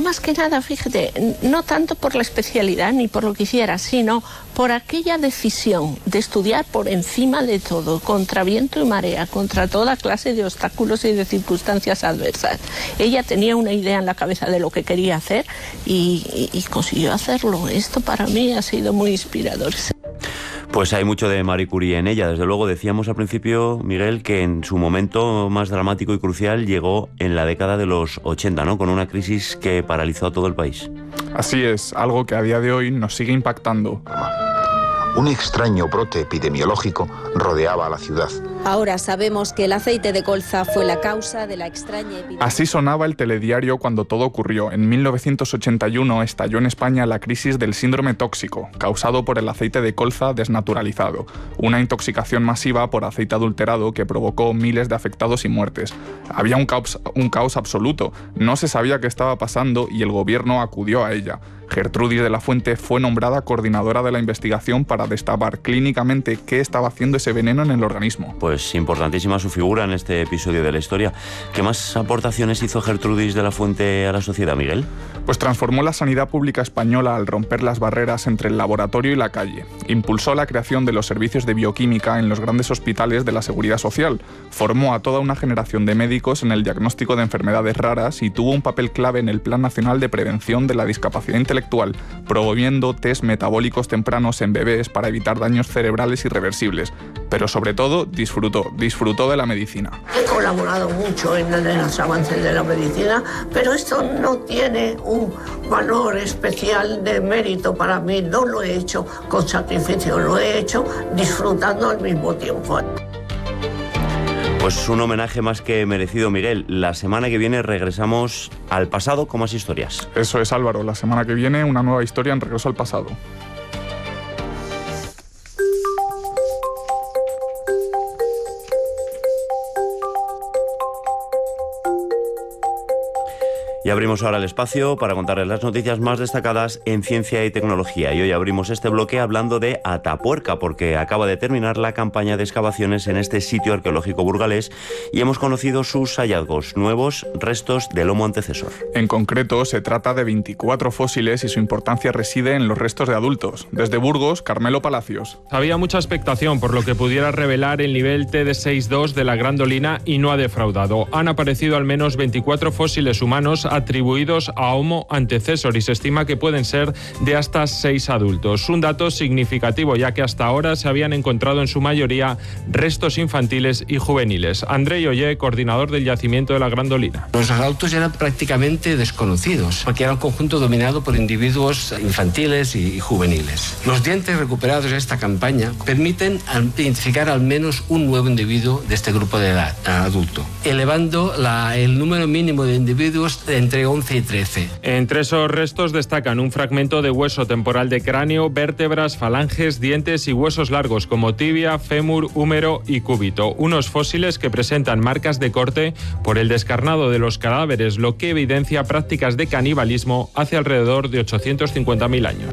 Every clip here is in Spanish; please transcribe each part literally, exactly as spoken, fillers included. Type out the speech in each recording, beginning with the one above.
más que nada, fíjate, no tanto por la especialidad ni por lo que hiciera, sino por aquella decisión de estudiar por encima de todo, contra viento y marea, contra toda clase de obstáculos y de circunstancias adversas. Ella tenía una idea en la cabeza de lo que quería hacer y, y, y consiguió hacerlo. Esto para mí ha sido muy inspirador. Pues hay mucho de Marie Curie en ella. Desde luego, decíamos al principio, Miguel, que en su momento más dramático y crucial llegó en la década de los ochenta, ¿no? Con una crisis que paralizó a todo el país. Así es, algo que a día de hoy nos sigue impactando. Un extraño brote epidemiológico rodeaba a la ciudad. Ahora sabemos que el aceite de colza fue la causa de la extraña epidemia. Así sonaba el telediario cuando todo ocurrió. En mil novecientos ochenta y uno estalló en España la crisis del síndrome tóxico, causado por el aceite de colza desnaturalizado, una intoxicación masiva por aceite adulterado que provocó miles de afectados y muertes. Había un caos, un caos absoluto, no se sabía qué estaba pasando y el gobierno acudió a ella. Gertrudis de la Fuente fue nombrada coordinadora de la investigación para destapar clínicamente qué estaba haciendo ese veneno en el organismo. Pues importantísima su figura en este episodio de la historia. ¿Qué más aportaciones hizo Gertrudis de la Fuente a la sociedad, Miguel? Pues transformó la sanidad pública española al romper las barreras entre el laboratorio y la calle. Impulsó la creación de los servicios de bioquímica en los grandes hospitales de la Seguridad Social. Formó a toda una generación de médicos en el diagnóstico de enfermedades raras y tuvo un papel clave en el Plan Nacional de Prevención de la Discapacidad Intelectual, promoviendo test metabólicos tempranos en bebés para evitar daños cerebrales irreversibles. Pero sobre todo, disfrutó, disfrutó de la medicina. He colaborado mucho en los avances de la medicina, pero esto no tiene un valor especial de mérito para mí. No lo he hecho con sacrificio, lo he hecho disfrutando al mismo tiempo. Pues un homenaje más que merecido, Miguel. La semana que viene regresamos al pasado con más historias. Eso es, Álvaro. La semana que viene una nueva historia en Regreso al Pasado. Y abrimos ahora el espacio para contarles las noticias más destacadas en ciencia y tecnología. Y hoy abrimos este bloque hablando de Atapuerca, porque acaba de terminar la campaña de excavaciones en este sitio arqueológico burgalés y hemos conocido sus hallazgos, nuevos restos del Homo antecesor. En concreto, se trata de veinticuatro fósiles y su importancia reside en los restos de adultos. Desde Burgos, Carmelo Palacios. Había mucha expectación por lo que pudiera revelar el nivel T D sesenta y dos de la Grandolina y no ha defraudado. Han aparecido al menos veinticuatro fósiles humanos atribuidos a Homo antecesor y se estima que pueden ser de hasta seis adultos. Un dato significativo, ya que hasta ahora se habían encontrado en su mayoría restos infantiles y juveniles. Andrei Ollé, coordinador del yacimiento de la Grandolina. Los adultos eran prácticamente desconocidos, porque era un conjunto dominado por individuos infantiles y juveniles. Los dientes recuperados de esta campaña permiten identificar al menos un nuevo individuo de este grupo de edad adulto, elevando la, el número mínimo de individuos de entre once y trece. Entre esos restos destacan un fragmento de hueso temporal de cráneo, vértebras, falanges, dientes y huesos largos como tibia, fémur, húmero y cúbito. Unos fósiles que presentan marcas de corte por el descarnado de los cadáveres, lo que evidencia prácticas de canibalismo hace alrededor de ochocientos cincuenta mil años.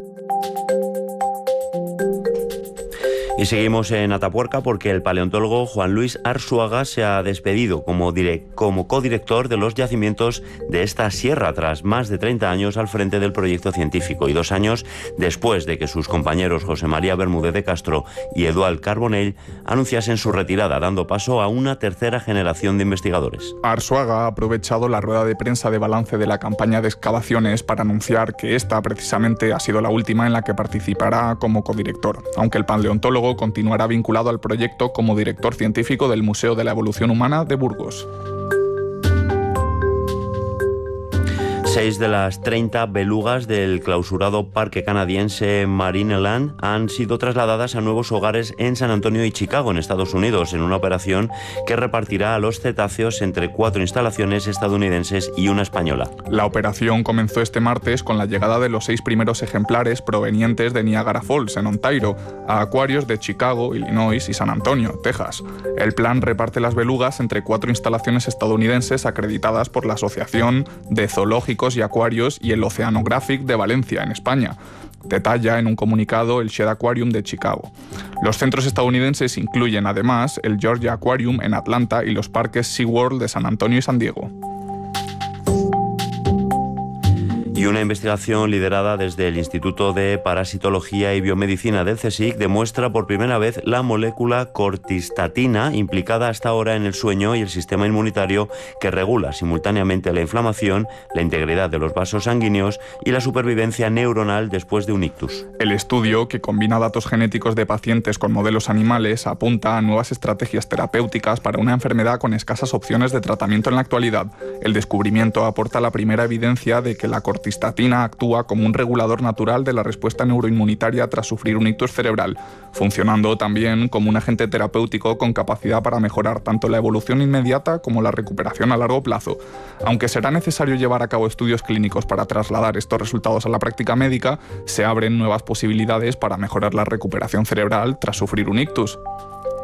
Y seguimos en Atapuerca porque el paleontólogo Juan Luis Arzuaga se ha despedido como, direct, como codirector de los yacimientos de esta sierra tras más de treinta años al frente del proyecto científico y dos años después de que sus compañeros José María Bermúdez de Castro y Eduard Carbonell anunciasen su retirada, dando paso a una tercera generación de investigadores. Arzuaga ha aprovechado la rueda de prensa de balance de la campaña de excavaciones para anunciar que esta precisamente ha sido la última en la que participará como codirector, aunque el paleontólogo continuará vinculado al proyecto como director científico del Museo de la Evolución Humana de Burgos. Seis de las treinta belugas del clausurado parque canadiense Marineland han sido trasladadas a nuevos hogares en San Antonio y Chicago, en Estados Unidos, en una operación que repartirá a los cetáceos entre cuatro instalaciones estadounidenses y una española. La operación comenzó este martes con la llegada de los seis primeros ejemplares provenientes de Niagara Falls, en Ontario, a acuarios de Chicago, Illinois y San Antonio, Texas. El plan reparte las belugas entre cuatro instalaciones estadounidenses acreditadas por la Asociación de Zoológicos y Acuarios y el Oceanographic de Valencia, en España. Detalla en un comunicado el Shed Aquarium de Chicago. Los centros estadounidenses incluyen además el Georgia Aquarium en Atlanta y los parques SeaWorld de San Antonio y San Diego. Y una investigación liderada desde el Instituto de Parasitología y Biomedicina del CSIC demuestra por primera vez la molécula cortistatina implicada hasta ahora en el sueño y el sistema inmunitario, que regula simultáneamente la inflamación, la integridad de los vasos sanguíneos y la supervivencia neuronal después de un ictus. El estudio, que combina datos genéticos de pacientes con modelos animales, apunta a nuevas estrategias terapéuticas para una enfermedad con escasas opciones de tratamiento en la actualidad. El descubrimiento aporta la primera evidencia de que la cortistatina actúa como un regulador natural de la respuesta neuroinmunitaria tras sufrir un ictus cerebral, funcionando también como un agente terapéutico con capacidad para mejorar tanto la evolución inmediata como la recuperación a largo plazo. Aunque será necesario llevar a cabo estudios clínicos para trasladar estos resultados a la práctica médica, se abren nuevas posibilidades para mejorar la recuperación cerebral tras sufrir un ictus.